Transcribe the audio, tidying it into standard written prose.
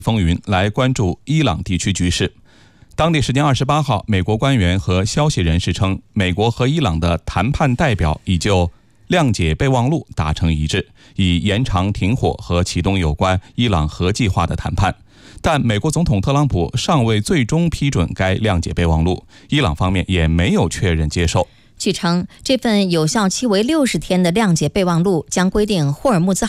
风云来关注伊朗地区局势。当地时间28号，美国官员和消息人士称，美国和伊朗的谈判代表已就谅解备忘录达成一致，以延长停火和启动有关伊朗核计划的谈判。但美国总统特朗普尚未最终批准该谅解备忘录，伊朗方面也没有确认接受。 据称，这份有效期为60天的谅解备忘录将规定霍尔木兹